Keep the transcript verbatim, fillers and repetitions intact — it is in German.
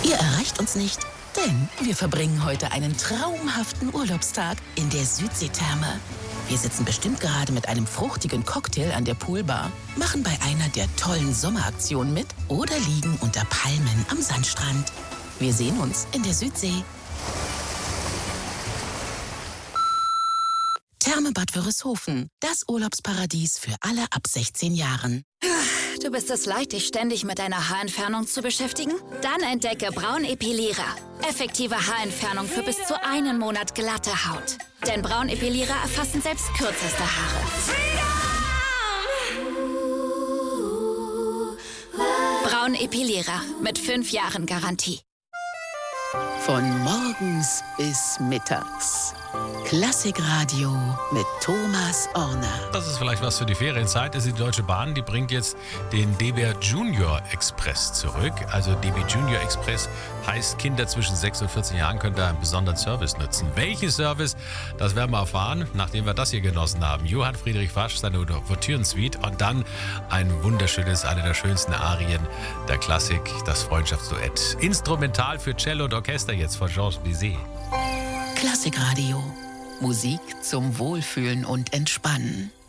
Ihr erreicht uns nicht, denn wir verbringen heute einen traumhaften Urlaubstag in der Südseetherme. Wir sitzen bestimmt gerade mit einem fruchtigen Cocktail an der Poolbar, machen bei einer der tollen Sommeraktionen mit oder liegen unter Palmen am Sandstrand. Wir sehen uns in der Südsee. Therme Bad Wörishofen, das Urlaubsparadies für alle ab sechzehn Jahren. Du bist es leid, dich ständig mit deiner Haarentfernung zu beschäftigen? Dann entdecke Braun Epilierer. Effektive Haarentfernung für bis zu einen Monat glatte Haut. Denn Braun Epilierer erfassen selbst kürzeste Haare. Braun Epilierer mit fünf Jahren Garantie. Von morgens bis mittags. Klassikradio mit Thomas Orner. Das ist vielleicht was für die Ferienzeit. Das ist die Deutsche Bahn, die bringt jetzt den D B R Junior Express zurück. Also D B Junior Express heißt, Kinder zwischen sechs und vierzehn Jahren können da einen besonderen Service nutzen. Welchen Service, das werden wir erfahren, nachdem wir das hier genossen haben. Johann Friedrich Wasch, seine Ouvertüren-Suite und dann ein wunderschönes, eine der schönsten Arien der Klassik, das Freundschaftsduett. Instrumental für Cello und Orchester jetzt von Georges Bizet. Klassikradio. Musik zum Wohlfühlen und Entspannen.